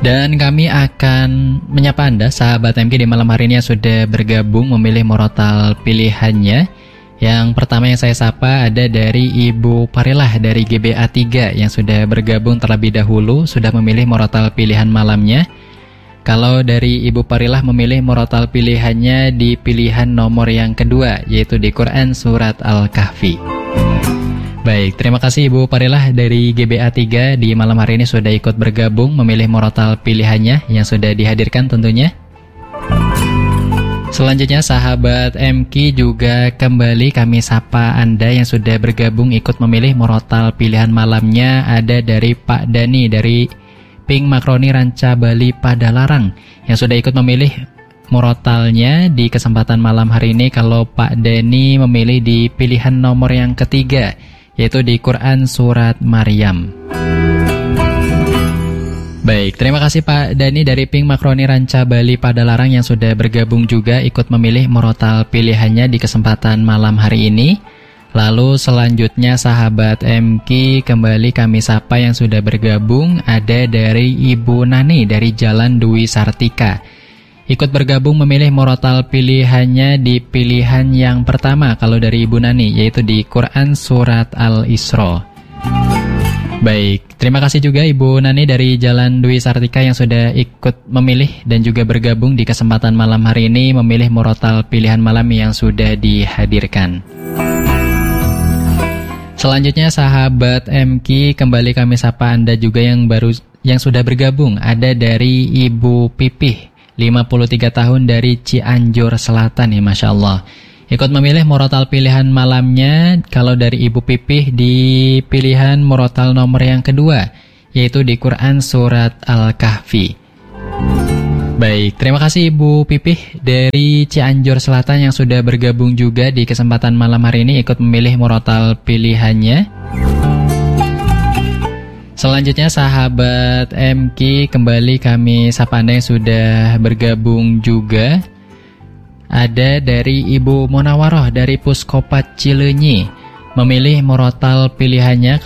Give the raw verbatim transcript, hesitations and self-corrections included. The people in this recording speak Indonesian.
Dan kami akan menyapa Anda, sahabat M K di malam hari ini yang sudah bergabung memilih murotal pilihannya. Yang pertama yang saya sapa ada dari Ibu Parilah dari G B A tiga yang sudah bergabung terlebih dahulu, sudah memilih murotal pilihan malamnya. Kalau dari Ibu Parilah memilih murotal pilihannya di pilihan nomor yang kedua, yaitu di Quran Surat Al-Kahfi. Baik, terima kasih Ibu Parilah dari G B A tiga di malam hari ini sudah ikut bergabung memilih murotal pilihannya yang sudah dihadirkan tentunya. Selanjutnya sahabat M K juga kembali kami sapa Anda yang sudah bergabung ikut memilih murotal pilihan malamnya. Ada dari Pak Dani dari Pink Makroni Ranca Bali Padalarang yang sudah ikut memilih murotalnya di kesempatan malam hari ini. Kalau Pak Dani memilih di pilihan nomor yang ketiga, yaitu di Quran Surat Maryam. Baik, terima kasih Pak Dani dari Pink Makroni Ranca Bali Padalarang yang sudah bergabung juga ikut memilih murotal pilihannya di kesempatan malam hari ini. Lalu selanjutnya sahabat M K kembali kami sapa yang sudah bergabung. Ada dari Ibu Nani dari Jalan Dwi Sartika, ikut bergabung memilih murotal pilihannya di pilihan yang pertama kalau dari Ibu Nani, yaitu di Quran Surat Al-Isra. Baik, terima kasih juga Ibu Nani dari Jalan Dwi Sartika yang sudah ikut memilih dan juga bergabung di kesempatan malam hari ini memilih murotal pilihan malam yang sudah dihadirkan. Selanjutnya sahabat M K kembali kami sapa Anda juga yang baru yang sudah bergabung. Ada dari Ibu Pipih lima puluh tiga tahun dari Cianjur Selatan ya, Masya Allah. Ikut memilih murotal pilihan malamnya kalau dari Ibu Pipih di pilihan murotal nomor yang kedua, yaitu di Quran Surat Al-Kahfi. Baik, terima kasih Ibu Pipih dari Cianjur Selatan yang sudah bergabung juga di kesempatan malam hari ini ikut memilih murotal pilihannya. Selanjutnya sahabat M K kembali kami sapa Anda yang sudah bergabung juga. Ada dari Ibu Munawaroh dari Puskopat Cileunyi memilih murotal pilihannya